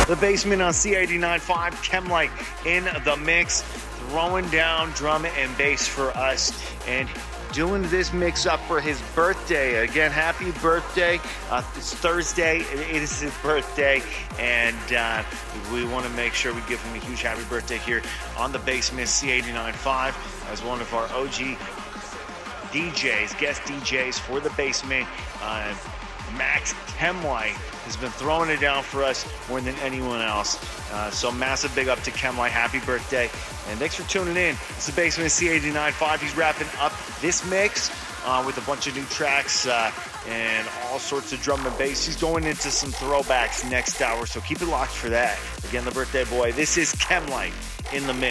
The Basement on C89.5, Chemlight in the mix, throwing down drum and bass for us and doing this mix up for his birthday. Again, happy birthday. It's Thursday. It is his birthday, and we want to make sure we give him a huge happy birthday here on The Basement C89.5 as one of our OG DJs, guest DJs for The Basement. Max Chemlight has been throwing it down for us more than anyone else. So massive big up to Chemlight. Happy birthday. And thanks for tuning in. It's The Basement C89.5. He's wrapping up this mix with a bunch of new tracks and all sorts of drum and bass. He's going into some throwbacks next hour, so keep it locked for that. Again, the birthday boy. This is Chemlight in the mix.